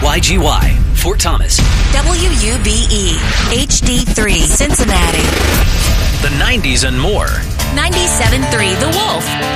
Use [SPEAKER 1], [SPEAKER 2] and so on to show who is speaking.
[SPEAKER 1] KYGY, Fort Thomas.
[SPEAKER 2] WUBE, HD3, Cincinnati.
[SPEAKER 1] The 90s and more.
[SPEAKER 2] 97.3 The Wolf.